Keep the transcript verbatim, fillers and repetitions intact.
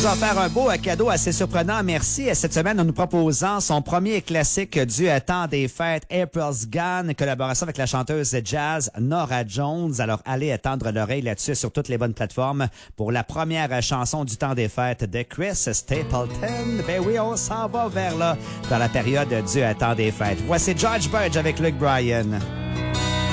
nous a offert un beau cadeau assez surprenant. Merci. Cette semaine, en nous proposant son premier classique du temps des fêtes, April's Gone, collaboration avec la chanteuse jazz Norah Jones. Alors, allez étendre l'oreille là-dessus sur toutes les bonnes plateformes pour la première chanson du temps des fêtes de Chris Stapleton. Ben oui, on s'en va vers là, dans la période du temps des fêtes. Voici George Burge avec Luke Bryan.